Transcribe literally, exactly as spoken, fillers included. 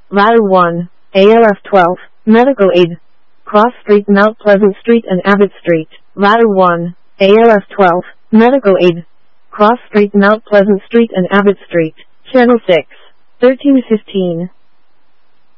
Ladder one, A L F twelve, Medical Aid. Cross Street, Mount Pleasant Street and Abbott Street. Ladder one, A L F twelve, Medical Aid. Cross Street, Mount Pleasant Street and Abbott Street. Channel six, thirteen fifteen.